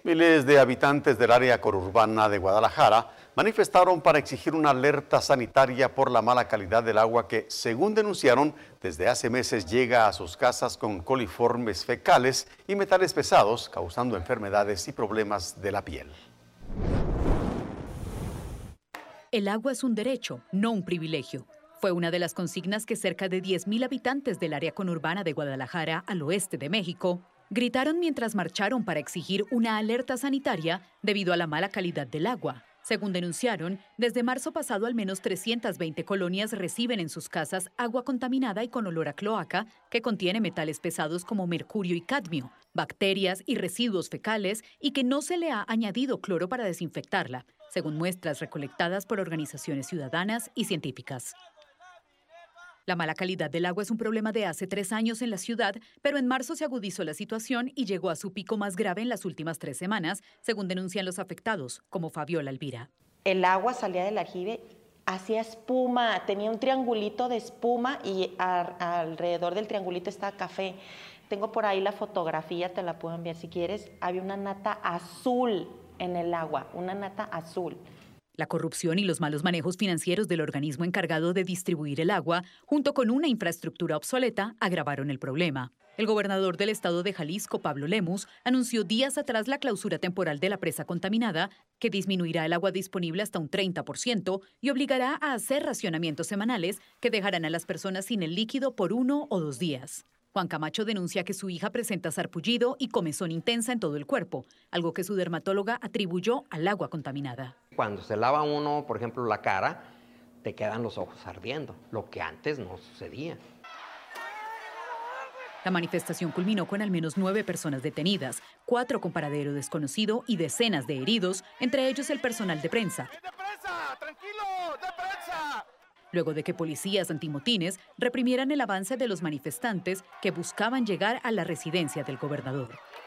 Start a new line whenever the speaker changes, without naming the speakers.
Miles de habitantes del área conurbana de Guadalajara manifestaron para exigir una alerta sanitaria por la mala calidad del agua que, según denunciaron, desde hace meses llega a sus casas con coliformes fecales y metales pesados, causando enfermedades y problemas de la piel.
El agua es un derecho, no un privilegio. Fue una de las consignas que cerca de 10.000 habitantes del área conurbana de Guadalajara, al oeste de México, gritaron mientras marcharon para exigir una alerta sanitaria debido a la mala calidad del agua. Según denunciaron, desde marzo pasado al menos 320 colonias reciben en sus casas agua contaminada y con olor a cloaca que contiene metales pesados como mercurio y cadmio, bacterias y residuos fecales y que no se le ha añadido cloro para desinfectarla, según muestras recolectadas por organizaciones ciudadanas y científicas. La mala calidad del agua es un problema de hace 3 años en la ciudad, pero en marzo se agudizó la situación y llegó a su pico más grave en las últimas 3 semanas, según denuncian los afectados, como Fabiola Elvira.
El agua salía del aljibe, hacía espuma, tenía un triangulito de espuma y alrededor del triangulito estaba café. Tengo por ahí la fotografía, te la puedo enviar si quieres. Había una nata azul en el agua, una nata azul.
La corrupción y los malos manejos financieros del organismo encargado de distribuir el agua, junto con una infraestructura obsoleta, agravaron el problema. El gobernador del estado de Jalisco, Pablo Lemus, anunció días atrás la clausura temporal de la presa contaminada, que disminuirá el agua disponible hasta un 30% y obligará a hacer racionamientos semanales que dejarán a las personas sin el líquido por 1 o 2 días. Juan Camacho denuncia que su hija presenta sarpullido y comezón intensa en todo el cuerpo, algo que su dermatóloga atribuyó al agua contaminada.
Cuando se lava uno, por ejemplo, la cara, te quedan los ojos ardiendo, lo que antes no sucedía.
La manifestación culminó con al menos 9 personas detenidas, 4 con paradero desconocido y decenas de heridos, entre ellos el personal de prensa.
¡De prensa! ¡Tranquilo! ¡De prensa!
Luego de que policías antimotines reprimieran el avance de los manifestantes que buscaban llegar a la residencia del gobernador.